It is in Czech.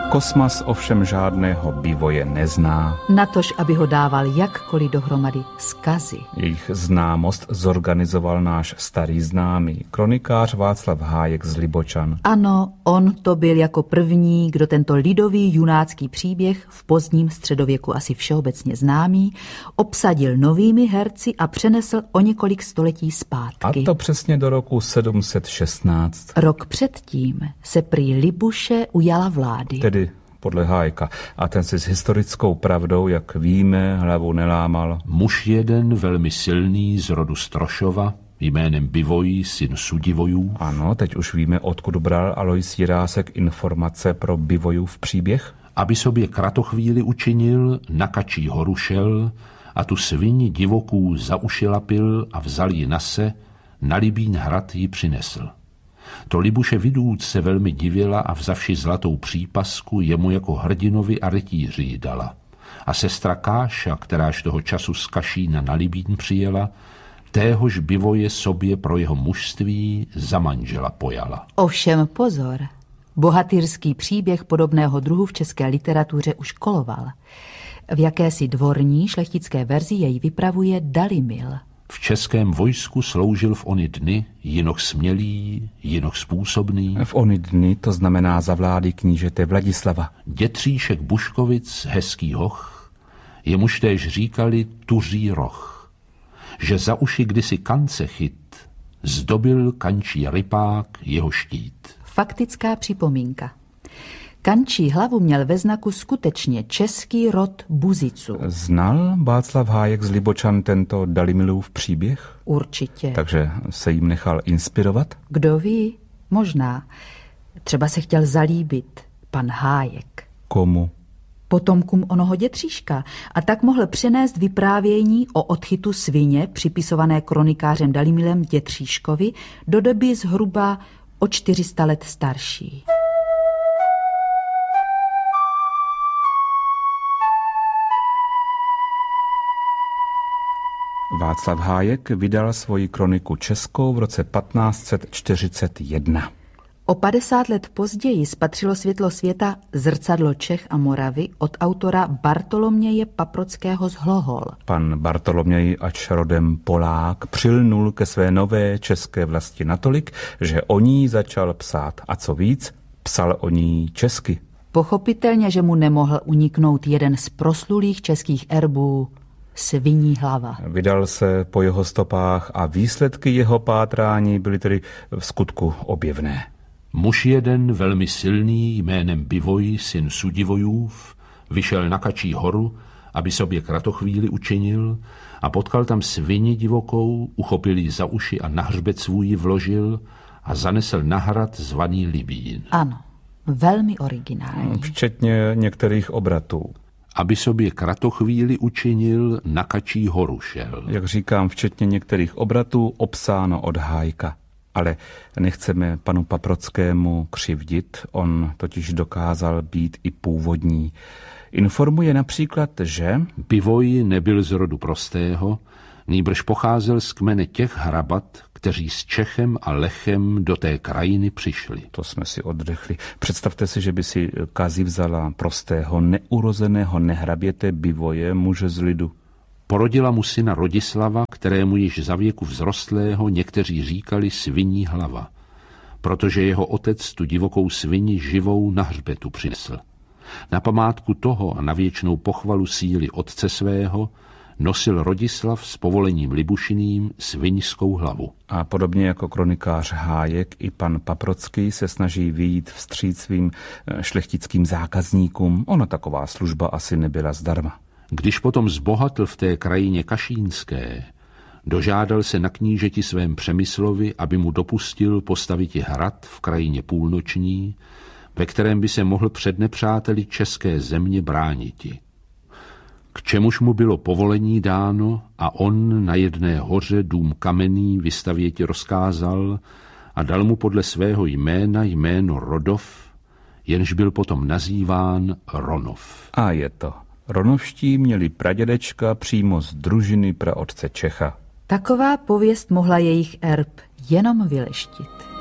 Kosmas ovšem žádného Bivoje nezná. Natož, aby ho dával jakkoliv dohromady zkazy. Jejich známost zorganizoval náš starý známý, kronikář Václav Hájek z Libočan. Ano, on to byl jako první, kdo tento lidový junácký příběh, v pozdním středověku asi všeobecně známý, obsadil novými herci a přenesl o několik století zpátky. A to přesně do roku 716. Rok předtím se prý Libuše ujala vlády. Tedy podle Hájka. A ten si s historickou pravdou, jak víme, hlavu nelámal. Muž jeden velmi silný z rodu Strošova, jménem Bivoj, syn Sudivojů. Ano, teď už víme, odkud bral Alois Jirásek informace pro Bivojův příběh. Aby sobě kratochvíli učinil, na Kačí horu šel a tu svini divoků za uši lapil a vzal ji nase, na Libín hrad ji přinesl. To Libuše vidůc se velmi divila a vzavši zlatou přípasku jemu jako hrdinovi a rytíři ji dala. A sestra Káša, kteráž toho času z Kašína na Libín přijela, téhož Bivoje sobě pro jeho mužství za manžela pojala. Ovšem pozor, bohatýrský příběh podobného druhu v české literatuře už koloval. V jakési dvorní šlechtické verzi jej vypravuje Dalimil. V českém vojsku sloužil v ony dny, jinoch smělý, jinoch způsobný. V ony dny to znamená za vlády knížete Vladislava. Dětříšek Buškovic, hezký hoch, jemuž též říkali Tuří roh, že za uši kdysi kance chyt, zdobil kančí rypák jeho štít. Faktická připomínka. Kančí hlavu měl ve znaku skutečně český rod Buziců. Znal Václav Hájek z Libočan tento Dalimilův příběh? Určitě. Takže se jim nechal inspirovat? Kdo ví? Možná. Třeba se chtěl zalíbit pan Hájek. Komu? Potomkům onoho dětříška. A tak mohl přenést vyprávění o odchytu svině, připisované kronikářem Dalimilem dětříškovi, do doby zhruba o 400 let starší. Václav Hájek vydal svoji kroniku českou v roce 1541. O 50 let později spatřilo světlo světa Zrcadlo Čech a Moravy od autora Bartoloměje Paprockého z Hlohol. Pan Bartoloměj, ač rodem Polák, přilnul ke své nové české vlasti natolik, že o ní začal psát. A co víc, psal o ní česky. Pochopitelně, že mu nemohl uniknout jeden z proslulých českých erbů, Sviní hlava. Vydal se po jeho stopách a výsledky jeho pátrání byly tedy v skutku objevné. Muž jeden velmi silný jménem Bivoj, syn Sudivojův, vyšel na Kačí horu, aby sobě kratochvíli učinil a potkal tam svini divokou, uchopil ji za uši a na hřbet svůj vložil a zanesl na hrad zvaný Libín. Ano, velmi originální. Včetně některých obratů. Aby sobě kratochvíli učinil, na Kačí horu šel. Jak říkám, včetně některých obratů, opsáno od Hájka. Ale nechceme panu Paprockému křivdit, on totiž dokázal být i původní. Informuje například, že Bivoj nebyl z rodu prostého, nýbrž pocházel z kmene těch hrabat, kteří s Čechem a Lechem do té krajiny přišli. To jsme si oddechli. Představte si, že by si Kazi vzala prostého, neurozeného nehraběte Bivoje, muže z lidu. Porodila mu syna Rodislava, kterému již za věku vzrostlého někteří říkali Sviní hlava, protože jeho otec tu divokou svini živou na hřbetu přinesl. Na památku toho a na věčnou pochvalu síly otce svého nosil Rodislav s povolením Libušiným sviňskou hlavu. A podobně jako kronikář Hájek, i pan Paprocký se snaží vyjít vstříc svým šlechtickým zákazníkům. Ona taková služba asi nebyla zdarma. Když potom zbohatl v té krajině kašínské, dožádal se na knížeti svém Přemyslovi, aby mu dopustil postavit hrad v krajině půlnoční, ve kterém by se mohl před nepřáteli české země brániti. K čemuž mu bylo povolení dáno a on na jedné hoře dům kamenný vystavěti rozkázal a dal mu podle svého jména jméno Rodov, jenž byl potom nazýván Ronov. A je to. Ronovští měli pradědečka přímo z družiny praotce Čecha. Taková pověst mohla jejich erb jenom vyleštit.